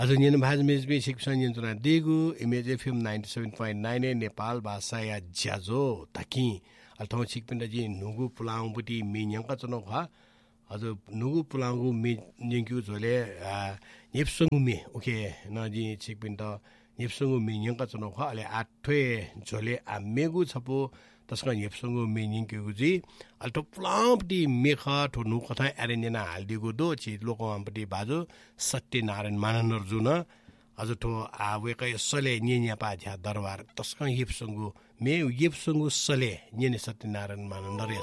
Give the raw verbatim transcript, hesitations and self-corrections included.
आज निन भाज मेजबे शिक्षण यन्त्रणा देगु image FM ninety-seven point nine Nepal भाषा या ज्याजो तकी अल्थौ छिकपिन्ड जी नुगु पुलाउ बुटी मिन्यंका चनो खा अझ नुगु पुलाउ मि निंक्यु झोले नेप्संगु मे ओके न जी छिकपिन्ड नेप्संगु मिन्यंका चनो खा अले आठ्वे झोले आ मेगु छपो तस्का नेप्संगु मिन्यंक्यु जी अल्थो पुलाउ बुटी मेखा ठो नु कथा एरेन्जना हालदिगु दो छि लोकमामपटी बाजु सत्यनारायण माननर जुन अझ ठो आवेकै सले न्यापा झ्या दरबार तस्का येप्संगु मे येप्संगु सले न्यने सत्यनारायण माननर